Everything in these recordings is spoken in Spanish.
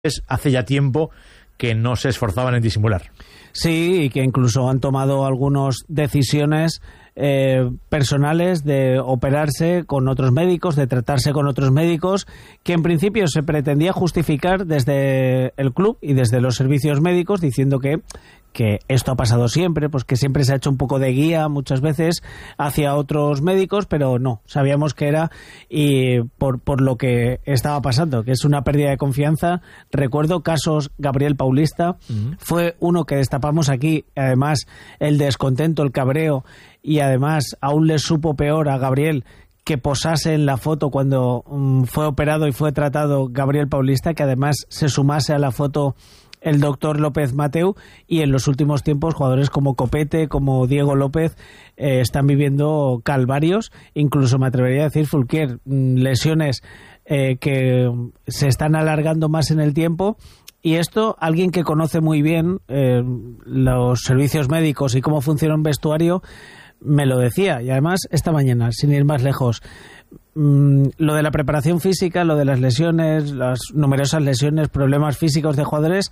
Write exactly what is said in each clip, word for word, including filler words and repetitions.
hace ya tiempo que no se esforzaban en disimular. Sí, y que incluso han tomado algunas decisiones eh, personales de operarse con otros médicos, de tratarse con otros médicos, que en principio se pretendía justificar desde el club y desde los servicios médicos, diciendo que que esto ha pasado siempre, pues que siempre se ha hecho un poco de guía muchas veces hacia otros médicos, pero no, sabíamos que era y por, por lo que estaba pasando, que es una pérdida de confianza. Recuerdo casos, Gabriel Paulista, uh-huh. fue uno que destapamos aquí, además el descontento, el cabreo, y además aún le supo peor a Gabriel que posase en la foto cuando um, fue operado y fue tratado Gabriel Paulista, que además se sumase a la foto el doctor López Mateu, y en los últimos tiempos jugadores como Copete, como Diego López eh, están viviendo calvarios, incluso me atrevería a decir, Fulquier, lesiones eh, que se están alargando más en el tiempo. Y esto, alguien que conoce muy bien eh, los servicios médicos y cómo funciona un vestuario, me lo decía, y además esta mañana, sin ir más lejos, mmm, lo de la preparación física, lo de las lesiones, las numerosas lesiones, problemas físicos de jugadores,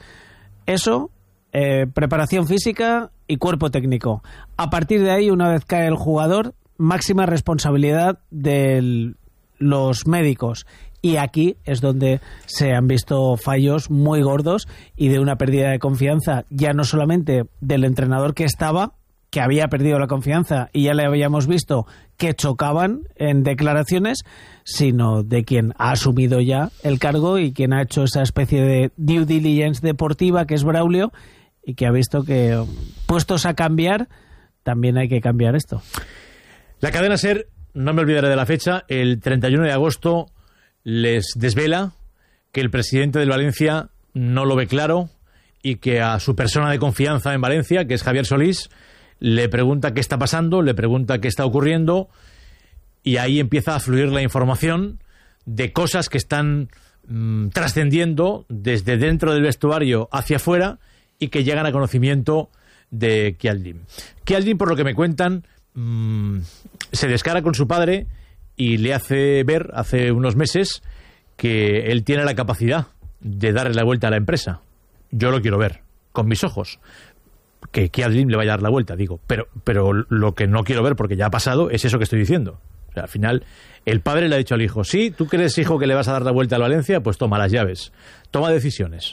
eso, eh, preparación física y cuerpo técnico. A partir de ahí, una vez cae el jugador, máxima responsabilidad de los médicos. Y aquí es donde se han visto fallos muy gordos y de una pérdida de confianza, ya no solamente del entrenador que estaba, que había perdido la confianza y ya le habíamos visto que chocaban en declaraciones, sino de quien ha asumido ya el cargo y quien ha hecho esa especie de due diligence deportiva que es Braulio, y que ha visto que, puestos a cambiar, también hay que cambiar esto. La cadena SER, no me olvidaré de la fecha, el treinta y uno de agosto les desvela que el presidente del Valencia no lo ve claro y que a su persona de confianza en Valencia, que es Javier Solís, le pregunta qué está pasando, le pregunta qué está ocurriendo, y ahí empieza a fluir la información de cosas que están mmm, trascendiendo desde dentro del vestuario hacia afuera y que llegan a conocimiento de Chialdini. Chialdini, por lo que me cuentan, mmm, se descara con su padre y le hace ver hace unos meses que él tiene la capacidad de darle la vuelta a la empresa. Yo lo quiero ver, con mis ojos. Que Chialdini le vaya a dar la vuelta, digo, pero, pero lo que no quiero ver, porque ya ha pasado, es eso que estoy diciendo. O sea, al final, el padre le ha dicho al hijo, sí, ¿tú crees, hijo, que le vas a dar la vuelta al Valencia? Pues toma las llaves, toma decisiones.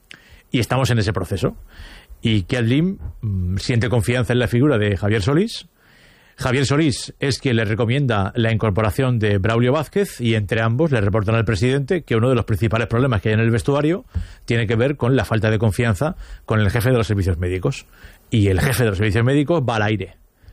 Y estamos en ese proceso. Y Chialdini mmm, siente confianza en la figura de Javier Solís. Javier Solís es quien le recomienda la incorporación de Braulio Vázquez, y entre ambos le reportan al presidente que uno de los principales problemas que hay en el vestuario tiene que ver con la falta de confianza con el jefe de los servicios médicos. Y el jefe de los servicios médicos va al aire.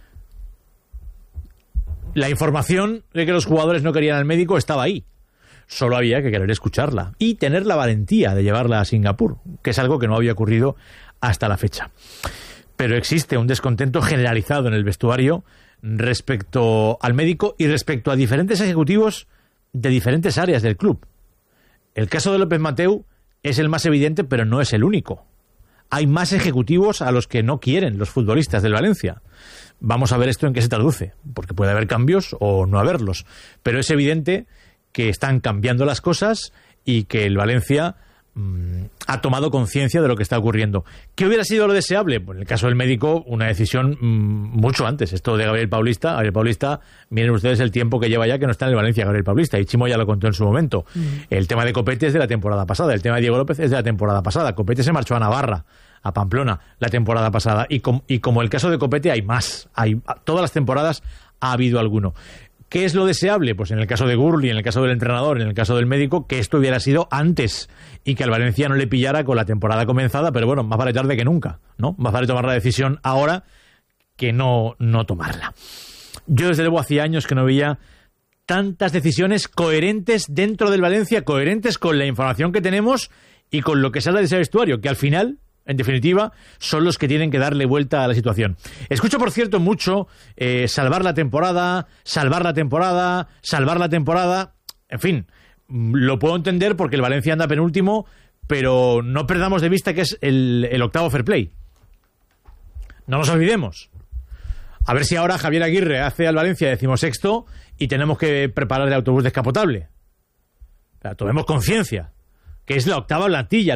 La información de que los jugadores no querían al médico estaba ahí. Solo había que querer escucharla y tener la valentía de llevarla a Singapur, que es algo que no había ocurrido hasta la fecha. Pero existe un descontento generalizado en el vestuario respecto al médico y respecto a diferentes ejecutivos de diferentes áreas del club. El caso de López Mateu es el más evidente, pero no es el único. Hay más ejecutivos a los que no quieren los futbolistas del Valencia. Vamos a ver esto en qué se traduce, porque puede haber cambios o no haberlos, pero es evidente que están cambiando las cosas y que el Valencia ha tomado conciencia de lo que está ocurriendo. ¿Qué hubiera sido lo deseable? Pues en el caso del médico, una decisión mmm, mucho antes. Esto de Gabriel Paulista, Gabriel Paulista, miren ustedes el tiempo que lleva ya que no está en el Valencia Gabriel Paulista, y Chimo ya lo contó en su momento. Mm. El tema de Copete es de la temporada pasada, el tema de Diego López es de la temporada pasada. Copete se marchó a Navarra, a Pamplona, la temporada pasada, y, com y como el caso de Copete hay más, hay todas las temporadas ha habido alguno. ¿Qué es lo deseable? Pues en el caso de Gurli, en el caso del entrenador, en el caso del médico, que esto hubiera sido antes y que al Valencia no le pillara con la temporada comenzada, pero bueno, más vale tarde que nunca, ¿no? Más vale tomar la decisión ahora que no, no tomarla. Yo desde luego hacía años que no veía tantas decisiones coherentes dentro del Valencia, coherentes con la información que tenemos y con lo que sale de ese vestuario, que al final, en definitiva, son los que tienen que darle vuelta a la situación. Escucho, por cierto, mucho eh, salvar la temporada, salvar la temporada, salvar la temporada. En fin, lo puedo entender porque el Valencia anda penúltimo, pero no perdamos de vista que es el, el octavo fair play. No nos olvidemos. A ver si ahora Javier Aguirre hace al Valencia decimosexto y tenemos que preparar el autobús descapotable. O sea, tomemos conciencia que es la octava plantilla.